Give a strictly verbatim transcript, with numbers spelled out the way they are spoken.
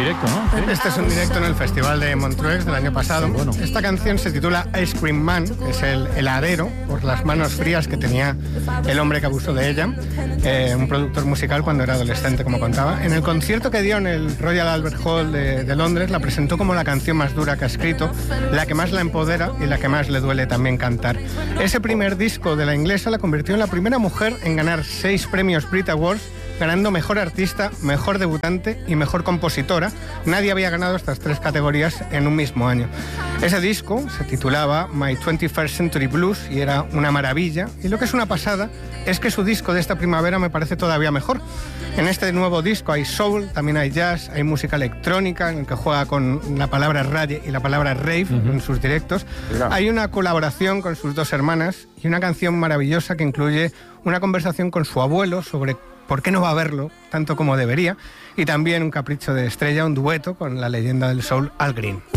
directo, ¿no? ¿Sí? Este es un directo en el Festival de Montreux del año pasado. Sí, bueno. Esta canción se titula Ice Cream Man, que es el heladero por las manos frías que tenía el hombre que abusó de ella, eh, un productor musical cuando era adolescente, como contaba. En el concierto que dio en el Royal Albert Hall de, de Londres, la presentó como la canción más dura que ha escrito, la que más la empodera y la que más le duele también cantar. Ese primer disco de la inglesa la convirtió en la primera mujer en ganar seis premios Brit Awards, ganando Mejor Artista, Mejor Debutante y Mejor Compositora. Nadie había ganado estas tres categorías en un mismo año. Ese disco se titulaba My twenty-first Century Blues y era una maravilla. Y lo que es una pasada es que su disco de esta primavera me parece todavía mejor. En este nuevo disco hay soul, también hay jazz, hay música electrónica en el que juega con la palabra rage y la palabra rave uh-huh. en sus directos. Mira. Hay una colaboración con sus dos hermanas y una canción maravillosa que incluye una conversación con su abuelo sobre por qué no va a verlo tanto como debería, y también un capricho de estrella, un dueto con la leyenda del soul Al Green.